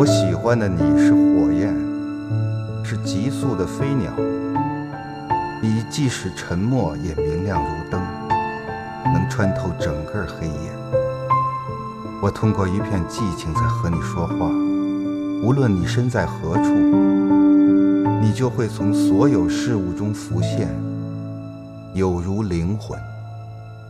我喜欢的你是火焰，是急速的飞鸟，你即使沉默也明亮如灯，能穿透整个黑夜。我通过一片寂静在和你说话，无论你身在何处，你就会从所有事物中浮现，有如灵魂。